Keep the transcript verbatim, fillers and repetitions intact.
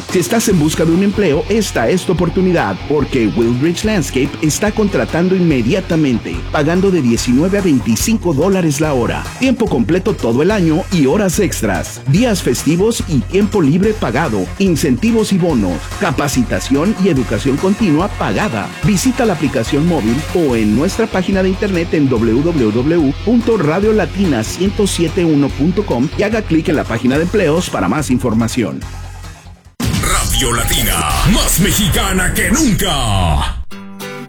Si estás en busca de un empleo, esta es tu oportunidad, porque Wheelbridge Landscape está contratando inmediatamente, pagando de diecinueve a veinticinco dólares la hora, tiempo completo todo el año y horas extras, días festivos y tiempo libre pagado, incentivos y bonos, capacitación y educación continua pagada. Visita la aplicación móvil o en nuestra página de internet en doble u doble u doble u punto radio latina ciento setenta y uno punto com y haga clic en la página de empleos para más información. Radio Latina, más mexicana que nunca.